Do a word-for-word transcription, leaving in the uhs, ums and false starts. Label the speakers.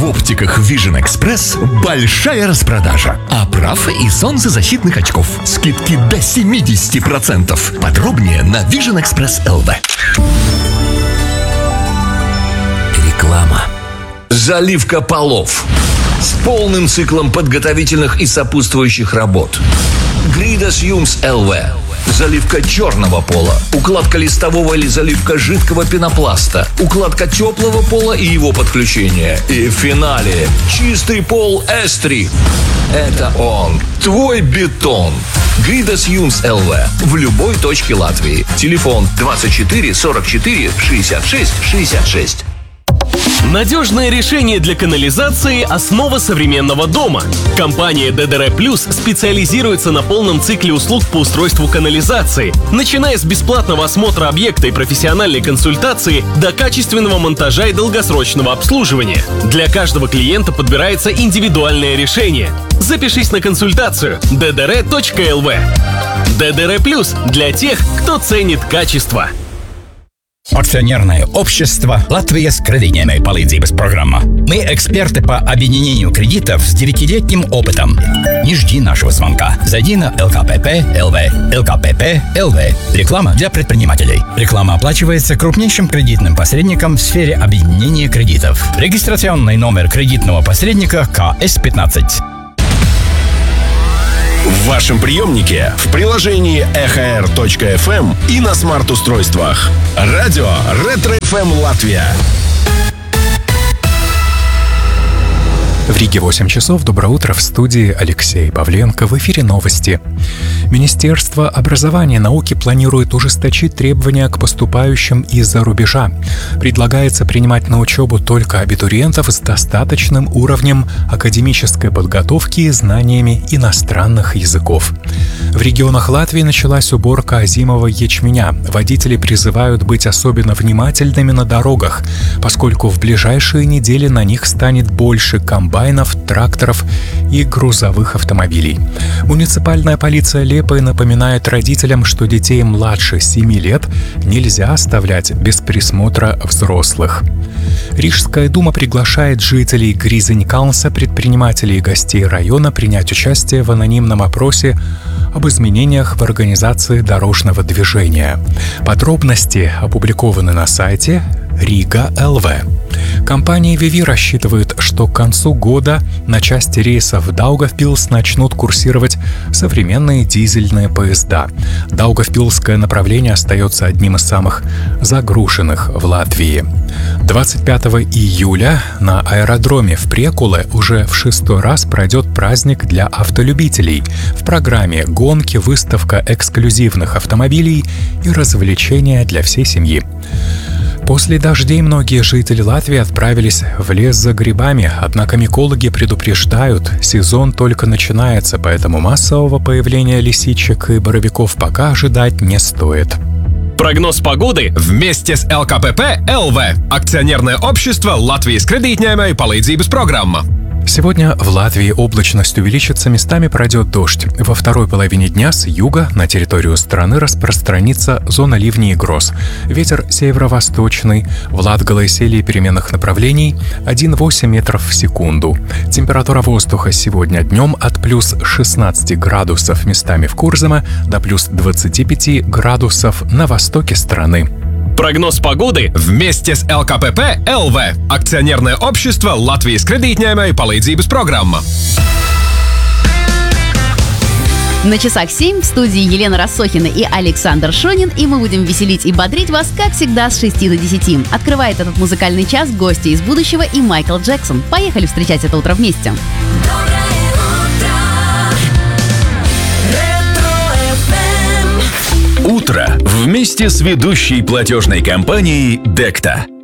Speaker 1: В оптиках Vision Express большая распродажа оправ и солнцезащитных очков. Скидки до семьдесят процентов. Подробнее на Vision Express эл ви.
Speaker 2: Реклама.
Speaker 3: Заливка полов с полным циклом подготовительных и сопутствующих работ. Гридас Юмс эл ви. Заливка черного пола, укладка листового или заливка жидкого пенопласта, укладка теплого пола и его подключение. И в финале чистый пол Эстри. Это он, твой бетон. Гридас Юмс эл ви в любой точке Латвии. Телефон двадцать четыре сорок четыре шестьдесят шесть шестьдесят шесть.
Speaker 4: Надежное решение для канализации – основа современного дома. Компания ди ди эр Plus специализируется на полном цикле услуг по устройству канализации, начиная с бесплатного осмотра объекта и профессиональной консультации до качественного монтажа и долгосрочного обслуживания. Для каждого клиента подбирается индивидуальное решение. Запишись на консультацию ди ди эр точка эл ви. ди ди эр Plus для тех, кто ценит качество.
Speaker 5: Акционерное общество «Латвия с кредитной palīdzības программа». Мы эксперты по объединению кредитов с девятилетним опытом. Не жди нашего звонка. Зайди на эл ка пэ пэ эл ви. эл ка пэ пэ эл ви. Реклама для предпринимателей. Реклама оплачивается крупнейшим кредитным посредником в сфере объединения кредитов. Регистрационный номер кредитного посредника ка эс пятнадцать.
Speaker 6: В вашем приемнике, в приложении эхо эр точка эф эм и на смарт-устройствах. Радио Ретро эф эм Латвия.
Speaker 7: В Риге восемь часов. Доброе утро. В студии Алексей Павленко. В эфире новости. Министерство образования и науки планирует ужесточить требования к поступающим из-за рубежа. Предлагается принимать на учебу только абитуриентов с достаточным уровнем академической подготовки и знаниями иностранных языков. В регионах Латвии началась уборка озимого ячменя. Водители призывают быть особенно внимательными на дорогах, поскольку в ближайшие недели на них станет больше комбайнов, тракторов и грузовых автомобилей. Муниципальная полиция Лепы напоминает родителям, что детей младше семи лет нельзя оставлять без присмотра взрослых. Рижская дума приглашает жителей Гризенькалнса, предпринимателей и гостей района принять участие в анонимном опросе об изменениях в организации дорожного движения. Подробности опубликованы на сайте Рига точка эл ви. Компания Vivi рассчитывает, что к концу года на части рейсов Даугавпилс начнут курсировать современные дизельные поезда. Даугавпилское направление остается одним из самых загруженных в Латвии. двадцать пятого июля на аэродроме в Прекуле уже в шестой раз пройдет праздник для автолюбителей. В программе гонки, выставка эксклюзивных автомобилей и развлечения для всей семьи. После дождей многие жители Латвии отправились в лес за грибами, однако микологи предупреждают, сезон только начинается, поэтому массового появления лисичек и боровиков пока ожидать не стоит.
Speaker 4: Прогноз погоды вместе с эл ка пэ пэ эл ви. Акционерное общество «Латвия с кредитной palīdzības программа».
Speaker 7: Сегодня в Латвии облачность увеличится, местами пройдет дождь. Во второй половине дня с юга на территорию страны распространится зона ливней и гроз. Ветер северо-восточный, в Латгале и Селии переменных направлений один целых восемь десятых метров в секунду. Температура воздуха сегодня днем от плюс шестнадцати градусов местами в Курзаме до плюс двадцати пяти градусов на востоке страны.
Speaker 4: Прогноз погоды вместе с эл ка пэ пэ эл ви. Акционерное общество «Латвия с кредитной palīdzības программа».
Speaker 8: На часах семь в студии Елена Рассохина и Александр Шонин, и мы будем веселить и бодрить вас, как всегда, с шести до десяти. Открывает этот музыкальный час гости из будущего и Майкл Джексон. Поехали встречать это утро вместе.
Speaker 1: Утро вместе с ведущей платежной компанией Декта.